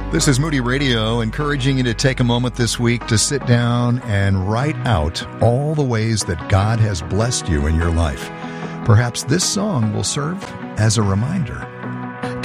This is Moody Radio, encouraging you to take a moment this week to sit down and write out all the ways that God has blessed you in your life. Perhaps this song will serve as a reminder.